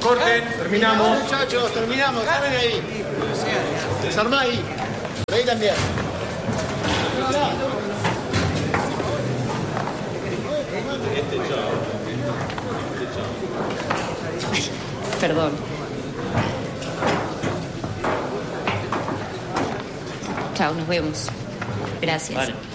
corten, terminamos. Muchachos, terminamos, saben ahí. Desarmá ahí. Por ahí también. Perdón. Chao, nos vemos. Gracias. Vale.